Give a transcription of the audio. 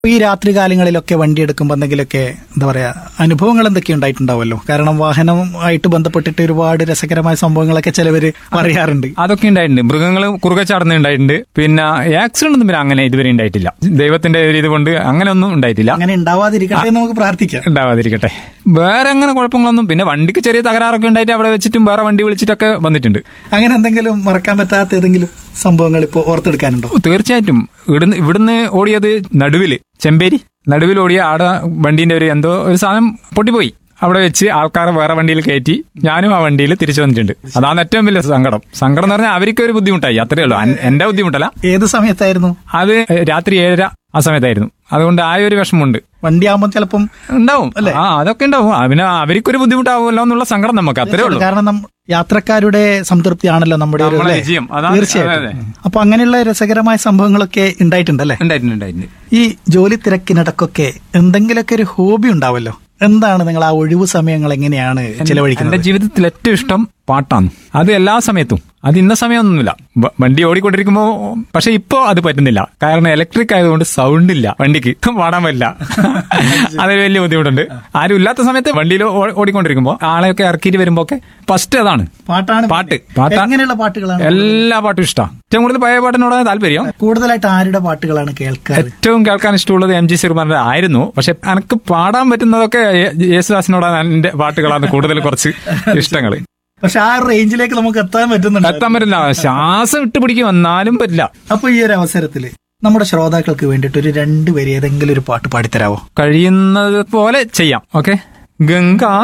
ഈ രാത്രി കാലങ്ങളിലൊക്കെ വണ്ടി എടുക്കുമ്പോൾ എന്തെങ്കിലുമൊക്കെ എന്താ പറയാ അനുഭവങ്ങൾ എന്തൊക്കെ ഉണ്ടായിട്ടുണ്ടാവുമല്ലോ. കാരണം വാഹനവുമായിട്ട് ബന്ധപ്പെട്ടിട്ട് ഒരുപാട് രസകരമായ സംഭവങ്ങളൊക്കെ ചിലവര് പറയാറുണ്ട്. അതൊക്കെ ഉണ്ടായിട്ടുണ്ട്. മൃഗങ്ങൾ കുറുകെ ചാടുന്നുണ്ടായിട്ടുണ്ട്. പിന്നെ ആക്സിഡന്റ് ഒന്നും പിന്നെ അങ്ങനെ ഇതുവരെ ഉണ്ടായിട്ടില്ല. ദൈവത്തിന്റെ ഒരു ഇതുകൊണ്ട് അങ്ങനെ ഒന്നും ഉണ്ടായിട്ടില്ല. അങ്ങനെ ഉണ്ടാവാതിരിക്കട്ടെ എന്ന് നമുക്ക് പ്രാർത്ഥിക്കാം. ഉണ്ടാവാതിരിക്കട്ടെ. വേറെ അങ്ങനെ കുഴപ്പങ്ങളൊന്നും. പിന്നെ വണ്ടിക്ക് ചെറിയ തകരാറൊക്കെ ഉണ്ടായിട്ട് അവിടെ വെച്ചിട്ടും വേറെ വണ്ടി വിളിച്ചിട്ടൊക്കെ വന്നിട്ടുണ്ട്. അങ്ങനെ എന്തെങ്കിലും മറക്കാൻ പറ്റാത്ത ഏതെങ്കിലും സംഭവങ്ങൾ ഇപ്പോൾ ഓർത്തെടുക്കാനുണ്ടോ? തീർച്ചയായിട്ടും. ഇവിടുന്ന് ഓടിയത് ചെമ്പേരി നടുവിൽ ഓടിയ ആടെ വണ്ടീന്റെ ഒരു എന്തോ ഒരു സാധനം പൊട്ടിപ്പോയി. അവിടെ വെച്ച് ആൾക്കാരെ വേറെ വണ്ടിയിൽ കയറ്റി ഞാനും ആ വണ്ടിയിൽ തിരിച്ചു വന്നിട്ടുണ്ട്. അതാണ് ഏറ്റവും വലിയ സങ്കടം എന്ന് പറഞ്ഞാൽ അവർക്ക് ഒരു ബുദ്ധിമുട്ടായി, അത്രയേ ഉള്ളൂ. എന്റെ ബുദ്ധിമുട്ടല്ല. ഏത് സമയത്തായിരുന്നു അത്? രാത്രി 7:30 ആ സമയത്തായിരുന്നു. അതുകൊണ്ട് ആ ഒരു വിഷമമുണ്ട്. വണ്ടി ആകുമ്പോൾ ചിലപ്പം ഉണ്ടാവും അല്ലേ? അതൊക്കെ ഉണ്ടാവും. പിന്നെ അവർക്കൊരു ബുദ്ധിമുട്ടാവുമല്ലോ എന്നുള്ള സങ്കടം നമുക്ക്, അത്രേ ഉള്ളൂ. കാരണം യാത്രക്കാരുടെ സംതൃപ്തിയാണല്ലോ നമ്മുടെ ഒരു വിജയം. തീർച്ചയായിട്ടും. അപ്പൊ അങ്ങനെയുള്ള രസകരമായ സംഭവങ്ങളൊക്കെ ഉണ്ടായിട്ടുണ്ടല്ലേ? ഉണ്ടായിട്ടുണ്ട്. ഈ ജോലി തിരക്കിനിടക്കൊക്കെ എന്തെങ്കിലുമൊക്കെ ഒരു ഹോബി ഉണ്ടാവല്ലോ. എന്താണ് നിങ്ങൾ ആ ഒഴിവു സമയങ്ങൾ എങ്ങനെയാണ് ചെലവഴിക്കുന്നത്? എന്റെ ജീവിതത്തിൽ ഏറ്റവും ഇഷ്ടം പാട്ടാണ്. അത് എല്ലാ സമയത്തും. അത് ഇന്ന സമയമൊന്നുമില്ല. വണ്ടി ഓടിക്കൊണ്ടിരിക്കുമ്പോ. പക്ഷെ ഇപ്പോ അത് പറ്റുന്നില്ല. കാരണം ഇലക്ട്രിക് ആയതുകൊണ്ട് സൗണ്ട് ഇല്ല, വണ്ടിക്ക് പാടാൻ പറ്റില്ല. അതൊരു വലിയ ബുദ്ധിമുട്ടുണ്ട്. ആരും ഇല്ലാത്ത സമയത്ത് വണ്ടിയിൽ ഓടിക്കൊണ്ടിരിക്കുമ്പോ ആളെയൊക്കെ ഇറക്കിയിട്ട് വരുമ്പോ ഒക്കെ ഫസ്റ്റ് അതാണ് പാട്ട്. എങ്ങനെയുള്ള പാട്ടുകളാണ്? എല്ലാ പാട്ടും ഇഷ്ടമാണ്. ഏറ്റവും കൂടുതൽ പഴയ പാട്ടിനോടാണ് താല്പര്യം. കൂടുതലായിട്ട് ആരുടെ പാട്ടുകളാണ് കേൾക്കാൻ? ഏറ്റവും കേൾക്കാൻ ഇഷ്ടമുള്ളത് MG ശ്രീകുമാറിന്റെ ആയിരുന്നു. പക്ഷെ എനിക്ക് പാടാൻ പറ്റുന്നതൊക്കെ യേശുദാസിനോടാണ്. എന്റെ പാട്ടുകളാണ് കൂടുതൽ കുറച്ച് ഇഷ്ടങ്ങൾ. പക്ഷെ ആ റേഞ്ചിലേക്ക് നമുക്ക് എത്താൻ പറ്റില്ല. ശ്വാസം ഇട്ടുപിടിക്കും, വന്നാലും പറ്റില്ല. അപ്പൊ ഈ ഒരു അവസരത്തില് നമ്മുടെ ശ്രോതാക്കൾക്ക് വേണ്ടിയിട്ട് ഒരു 2 വരി ഏതെങ്കിലും ഒരു പാട്ട് പാടിത്തരാവോ? കഴിയുന്നത് പോലെ ചെയ്യാം. ഓക്കെ. ഗംഗാ